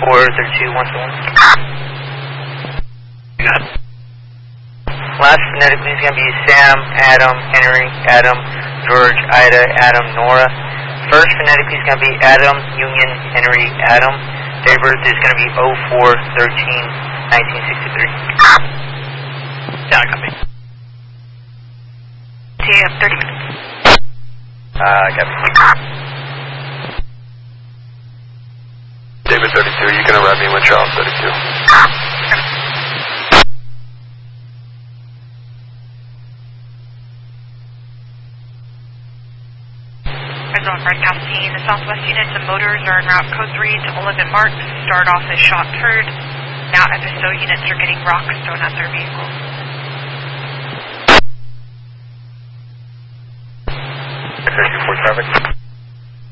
You got it. Last phonetically is going to be Sam, Adam, Henry, Adam, George, Ida, Adam, Nora. First phonetically is going to be Adam, Union, Henry, Adam. Date of birth is going to be 04/13/1963. Yeah, copy. TAM 30 minutes. Copy. David 32, you can arrive me with Charles 32. Arizona broadcasting, the Southwest units and motors are en route code 3 to Olivet Marks. Start off as shots heard. Now FSO units are getting rocks thrown at their vehicles. 34 traffic.